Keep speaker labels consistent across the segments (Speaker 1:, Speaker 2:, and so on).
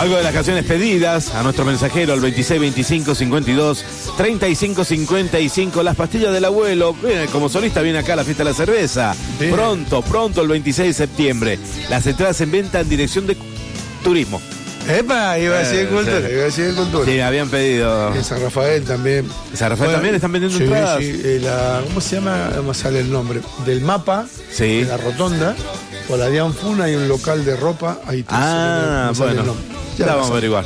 Speaker 1: Algo de las canciones pedidas a nuestro mensajero, al 2625-52-3555. Las pastillas del abuelo. Como solista viene acá a la fiesta de la cerveza. Bien. Pronto, el 26 de septiembre. Las entradas en venta en dirección de turismo.
Speaker 2: ¡Epa! Iba a decir cultura.
Speaker 1: Sí, habían pedido.
Speaker 2: En San Rafael también.
Speaker 1: ¿En San Rafael también están vendiendo entradas?
Speaker 2: Sí, ¿cómo se llama? No sale el nombre. Del mapa, de la rotonda, por la de Anfuna hay un local de ropa. Ahí
Speaker 1: bueno. Ya vamos a averiguar.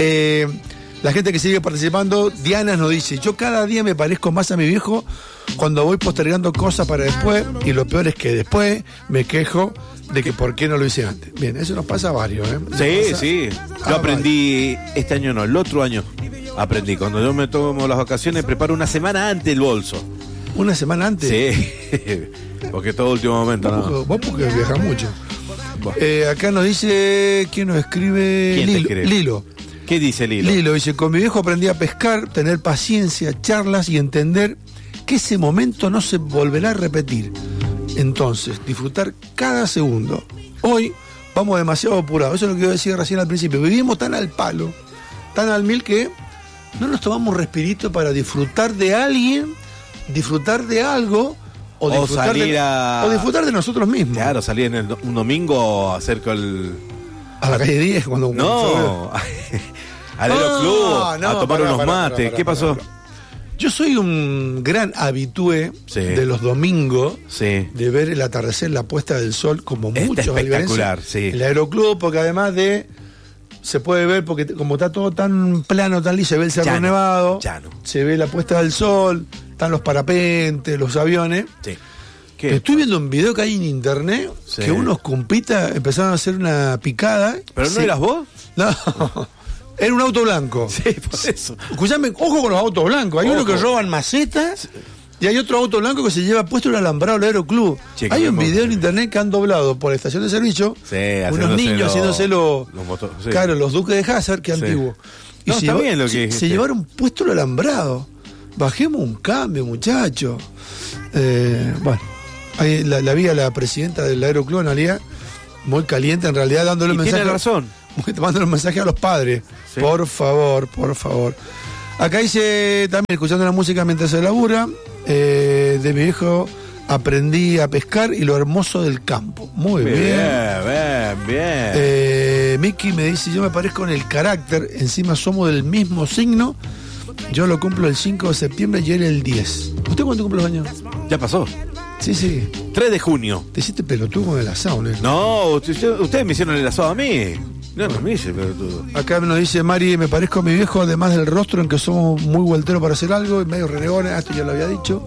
Speaker 2: La gente que sigue participando, Diana nos dice: yo cada día me parezco más a mi viejo cuando voy postergando cosas para después, y lo peor es que después me quejo de que por qué no lo hice antes. Bien, eso nos pasa a varios,
Speaker 1: Sí. Yo aprendí este año, no, el otro año aprendí. Cuando yo me tomo las vacaciones, preparo una semana antes el bolso.
Speaker 2: ¿Una semana antes?
Speaker 1: Sí, porque todo último momento, ¿no?
Speaker 2: Vos porque viajas mucho. Acá nos dice, ¿quién nos escribe? Lilo.
Speaker 1: ¿Qué dice Lilo?
Speaker 2: Lilo dice: con mi viejo aprendí a pescar, tener paciencia, charlas y entender que ese momento no se volverá a repetir. Entonces, disfrutar cada segundo. Hoy vamos demasiado apurados. Eso es lo que yo decía recién al principio. Vivimos tan al palo, tan al mil, que no nos tomamos un respirito para disfrutar de alguien, disfrutar de algo, o disfrutar de nosotros mismos.
Speaker 1: Claro, salir un domingo a hacer
Speaker 2: a la calle 10 cuando...
Speaker 1: No, al Aeroclub, a tomar unos mates. ¿Qué pasó?
Speaker 2: Yo soy un gran habitué de los domingos de ver el atardecer, la puesta del sol, como muchos
Speaker 1: espectacular,
Speaker 2: el Aeroclub, porque además se puede ver, porque como está todo tan plano, tan liso, se ve el Cerro Nevado, se ve la puesta del sol, están los parapentes, los aviones.
Speaker 1: Sí.
Speaker 2: Estoy viendo un video que hay en internet que unos compitas empezaron a hacer una picada.
Speaker 1: ¿Pero no eras vos?
Speaker 2: No. Era un auto blanco.
Speaker 1: Sí, por eso.
Speaker 2: Escuchame, ojo con los autos blancos. Hay uno que roban macetas y hay otro auto blanco que se lleva puesto el alambrado del Aeroclub. Hay un video en internet que han doblado por la estación de servicio unos niños haciéndose los duques de Hazard, que antiguo. Y se llevaron puesto el alambrado. Bajemos un cambio, muchachos. Bueno, ahí la vi a la presidenta del Aeroclub, Analia, muy caliente, en realidad, dándole mensaje.
Speaker 1: Tiene razón.
Speaker 2: Mandando un mensaje a los padres. Por favor. Acá dice también, escuchando la música mientras se labura, de mi viejo aprendí a pescar y lo hermoso del campo. Muy bien. Miki me dice: yo me parezco en el carácter, encima somos del mismo signo. Yo lo cumplo el 5 de septiembre y él el 10. ¿Usted cuándo cumple los años?
Speaker 1: Ya pasó.
Speaker 2: Sí.
Speaker 1: 3 de junio.
Speaker 2: Te hiciste pelotudo con el asado, ¿no?
Speaker 1: No, ustedes me hicieron el asado a mí. No me hice pelotudo.
Speaker 2: Acá nos dice Mari: me parezco a mi viejo, además del rostro, en que somos muy vuelteros para hacer algo, y medio renegones. Esto ya lo había dicho.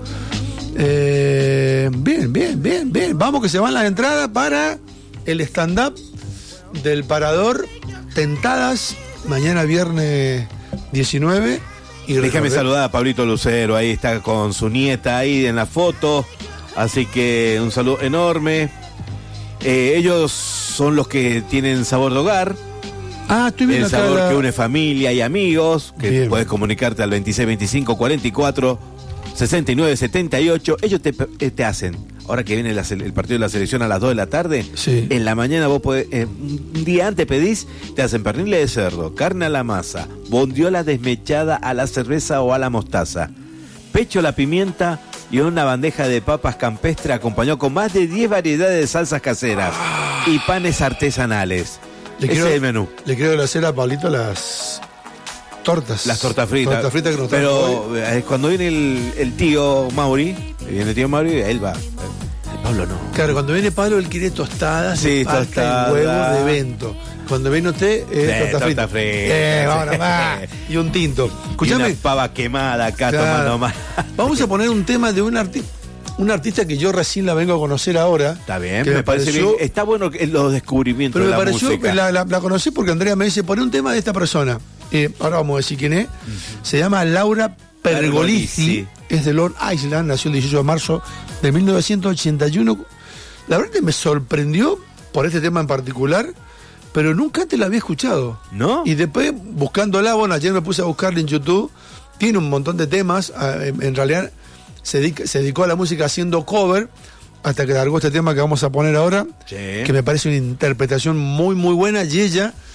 Speaker 2: Bien. Vamos, que se van las entradas para el stand-up del Parador Tentadas, mañana viernes 19. Y
Speaker 1: déjame saludar a Pablito Lucero, ahí está con su nieta ahí en la foto, así que un saludo enorme. Ellos son los que tienen Sabor de Hogar.
Speaker 2: Estoy viendo
Speaker 1: el sabor que une familia y amigos, que
Speaker 2: bien.
Speaker 1: Puedes comunicarte al 2625 44 69 78. Ellos te hacen, ahora que viene el partido de la selección a las 2 de la tarde, en la mañana vos podés, un día antes pedís, te hacen pernil de cerdo, carne a la masa, bondiola desmechada a la cerveza o a la mostaza, pecho a la pimienta y una bandeja de papas campestre acompañado con más de 10 variedades de salsas caseras y panes artesanales. Ese es el menú.
Speaker 2: Le quiero hacer a Pablito las tortas.
Speaker 1: Las tortas fritas.
Speaker 2: Tortas fritas que nos
Speaker 1: pero cuando viene el tío Mauri, él va. Pablo no.
Speaker 2: Claro, cuando viene Pablo, él quiere tostadas, tostadas, huevos de evento. Cuando viene usted, torta frita. Vámonos, y un tinto. Escuchame.
Speaker 1: Y una pava quemada acá, tomando más.
Speaker 2: Vamos a poner un tema de un artista que yo recién la vengo a conocer ahora.
Speaker 1: Está bien, me parece bien. Está bueno los descubrimientos de la música. Pero me
Speaker 2: pareció, la conocí porque Andrea me dice: poné un tema de esta persona. Ahora vamos a decir quién es. Se llama Laura Pergolizzi. Es de Long Island, nació el 18 de marzo de 1981. La verdad que me sorprendió por este tema en particular, pero nunca antes la había escuchado.
Speaker 1: ¿No?
Speaker 2: Y después, buscándola, ayer me puse a buscarla en YouTube. Tiene un montón de temas. En realidad se dedicó a la música haciendo cover, hasta que largó este tema que vamos a poner ahora, que me parece una interpretación muy, muy buena. Y ella,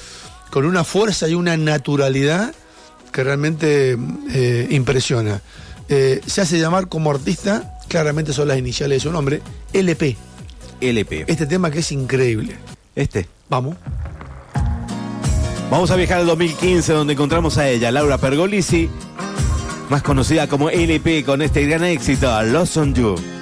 Speaker 2: con una fuerza y una naturalidad que realmente impresiona. Se hace llamar como artista, claramente son las iniciales de su nombre, LP.
Speaker 1: LP.
Speaker 2: Este tema que es increíble. Vamos
Speaker 1: a viajar al 2015, donde encontramos a ella, Laura Pergolisi, más conocida como LP, con este gran éxito, Lost on You.